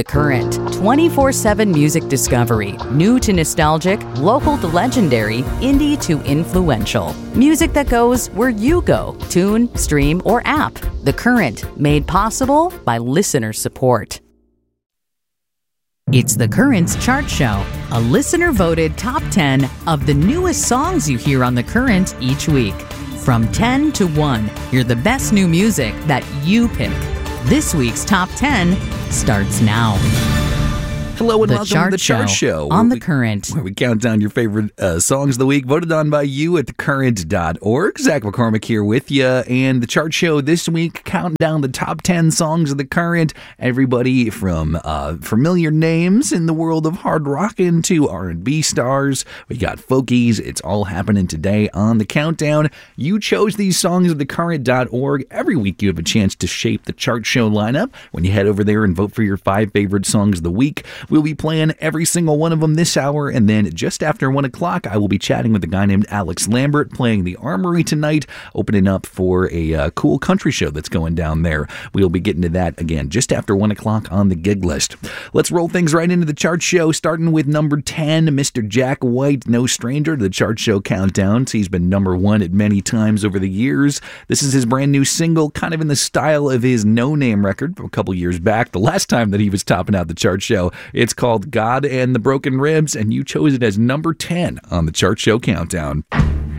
The Current, 24/7 music discovery, new to nostalgic, local to legendary, indie to influential. Music that goes where you go, tune, stream, or app. The Current, made possible by listener support. It's The Current's Chart Show, a listener-voted top 10 of the newest songs you hear on The Current each week. From 10 to 1, hear the best new music that you pick. This week's Top 10 starts now. Hello and The welcome to Chart the Chart Show. on The Current. Where we count down your favorite songs of the week, voted on by you at thecurrent.org. Zach McCormick here with you. And the Chart Show this week, counting down the top 10 songs of The Current. Everybody from familiar names in the world of hard rockin' to R&B stars. We got folkies. It's all happening today on the countdown. You chose these songs at thecurrent.org. Every week you have a chance to shape the Chart Show lineup when you head over there and vote for your 5 favorite songs of the week. We'll be playing every single one of them this hour, and then just after 1 o'clock, I will be chatting with a guy named Alex Lambert playing the Armory tonight, opening up for a cool country show that's going down there. We'll be getting to that again just after 1 o'clock on the gig list. Let's roll things right into the Chart Show, starting with number 10, Mr. Jack White, no stranger to the Chart Show countdowns. He's been number 1 at many times over the years. This is his brand new single, kind of in the style of his No Name record from a couple years back, the last time that he was topping out the Chart Show. It's called God and the Broken Ribs, and you chose it as number 10 on the Chart Show Countdown.